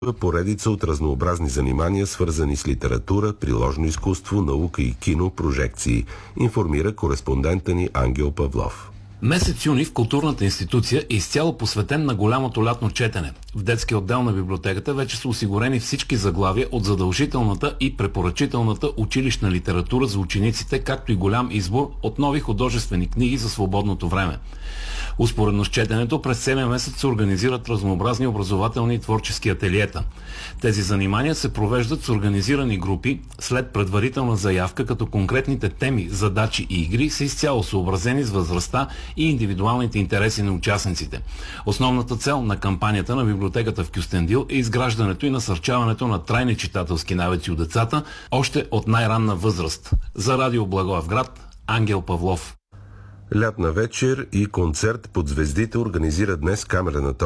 поредица от разнообразни занимания, свързани с литература, приложно изкуство, наука и кино, прожекции, информира кореспондента ни Ангел Павлов. Месец юни в културната институция е изцяло посветен на голямото лятно четене. В детския отдел на библиотеката вече са осигурени всички заглавия от задължителната и препоръчителната училищна литература за учениците, както и голям избор от нови художествени книги за свободното време. Успоредно с четенето през целия месец се организират разнообразни образователни и творчески ателиета. Тези занимания се провеждат с организирани групи след предварителна заявка, като конкретните теми, задачи и игри са изцяло съобразени с възрастта и индивидуалните интереси на участниците. Основната цел на кампанията на библиотеката в Кюстендил е изграждането и насърчаването на трайни читателски навици у децата още от най-ранна възраст. За Радио Благоевград, Ангел Павлов. Лятна вечер и концерт под звездите организира днес камерната